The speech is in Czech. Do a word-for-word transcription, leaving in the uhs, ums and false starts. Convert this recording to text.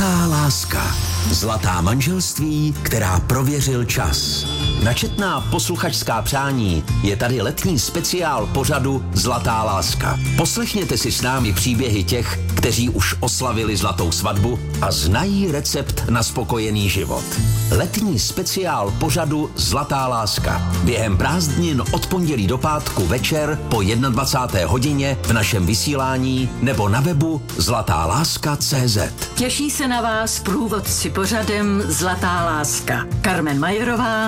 Zlatá láska. Zlatá manželství, která prověřil čas. Na četná posluchačská přání je tady letní speciál pořadu Zlatá láska. Poslechněte si s námi příběhy těch, kteří už oslavili zlatou svatbu a znají recept na spokojený život. Letní speciál pořadu Zlatá láska. Během prázdnin od pondělí do pátku večer po dvacáté jedné hodině v našem vysílání nebo na webu zlatá láska tečka cé zet. Těší se na vás průvodci pořadem Zlatá láska. Carmen Majerová